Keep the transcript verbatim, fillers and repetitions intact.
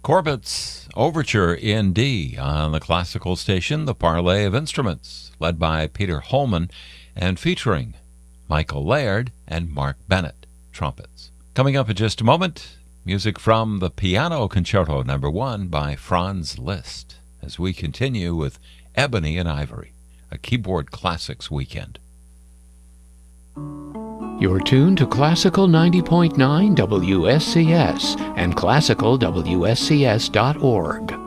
Corbett's Overture in D on the classical station, the Parley of Instruments, led by Peter Holman and featuring Michael Laird and Mark Bennett, trumpets. Coming up in just a moment, music from the Piano Concerto Number One by Franz Liszt, as we continue with Ebony and Ivory, a keyboard classics weekend. You're tuned to Classical ninety point nine W S C S and classical W S C S dot org.